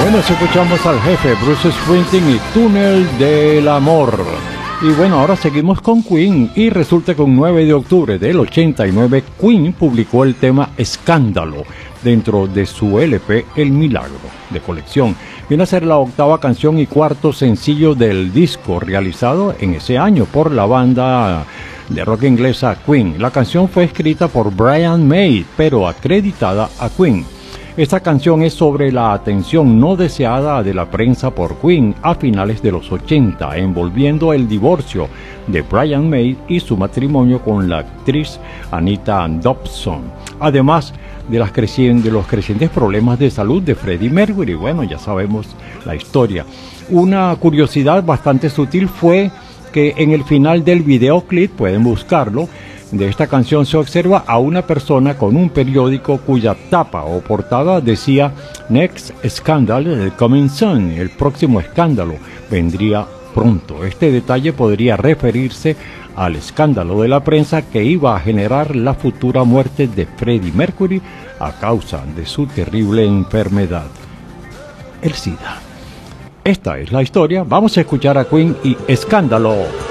Bueno, escuchamos al jefe Bruce Springsteen y Túnel del Amor. Y bueno, ahora seguimos con Queen y resulta que un 9 de octubre del 89 Queen publicó el tema Escándalo dentro de su LP El Milagro de colección. Viene a ser la octava canción y cuarto sencillo del disco realizado en ese año por la banda de rock inglesa Queen. La canción fue escrita por Brian May, pero acreditada a Queen. Esta canción es sobre la atención no deseada de la prensa por Queen a finales de los 80, envolviendo el divorcio de Brian May y su matrimonio con la actriz Anita Dobson. Además de los crecientes problemas de salud de Freddie Mercury. Bueno, ya sabemos la historia. Una curiosidad bastante sutil fue que en el final del videoclip, pueden buscarlo, de esta canción se observa a una persona con un periódico cuya tapa o portada decía Next Scandal Coming Soon, el próximo escándalo vendría pronto. Este detalle podría referirse al escándalo de la prensa que iba a generar la futura muerte de Freddie Mercury a causa de su terrible enfermedad, el SIDA. Esta es la historia. Vamos a escuchar a Queen y Escándalo.